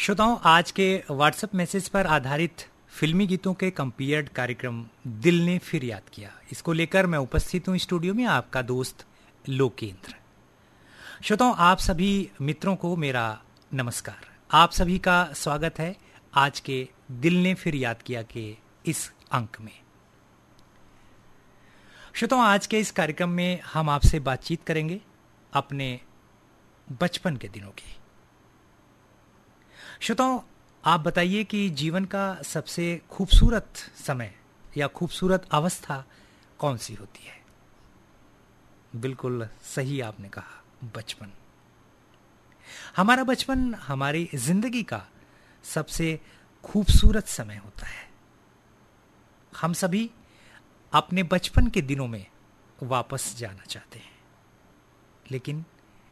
श्रोताओं, आज के व्हाट्सएप मैसेज पर आधारित फिल्मी गीतों के कंपेयर्ड कार्यक्रम दिल ने फिर याद किया, इसको लेकर मैं उपस्थित हूं स्टूडियो में, आपका दोस्त लोकेंद्र। श्रोताओं, आप सभी मित्रों को मेरा नमस्कार। आप सभी का स्वागत है आज के दिल ने फिर याद किया के इस अंक में। श्रोताओं, आज के इस कार्यक्रम में हम आपसे बातचीत करेंगे अपने बचपन के दिनों की। श्रोताओं, आप बताइए कि जीवन का सबसे खूबसूरत समय या खूबसूरत अवस्था कौन सी होती है? बिल्कुल सही आपने कहा, बचपन। हमारा बचपन हमारी जिंदगी का सबसे खूबसूरत समय होता है। हम सभी अपने बचपन के दिनों में वापस जाना चाहते हैं, लेकिन